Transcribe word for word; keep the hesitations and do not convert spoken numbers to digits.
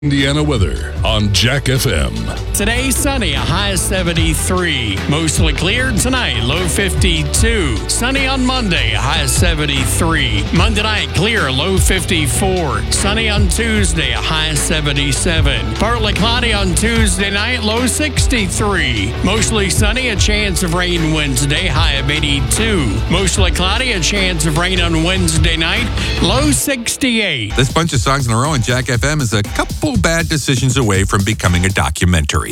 Indiana weather on Jack F M. Today, sunny, a high of seventy-three. Mostly clear tonight, low fifty-two. Sunny on Monday, a high of seventy-three. Monday night, clear, low fifty-four. Sunny on Tuesday, a high of seventy-seven. Partly cloudy on Tuesday night, low sixty-three. Mostly sunny, a chance of rain Wednesday, high of eighty-two. Mostly cloudy, a chance of rain on Wednesday night, low sixty-eight. This bunch of songs in a row on Jack F M is a couple bad decisions away from becoming a documentary.